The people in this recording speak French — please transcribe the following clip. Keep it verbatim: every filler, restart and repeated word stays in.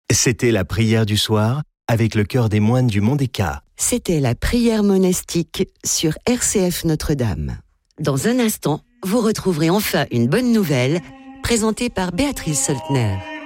C'était la prière du soir avec le chœur des moines du Mont des Cats. C'était la prière monastique sur R C F Notre-Dame. Dans un instant, vous retrouverez enfin une bonne nouvelle présentée par Béatrice Soltner.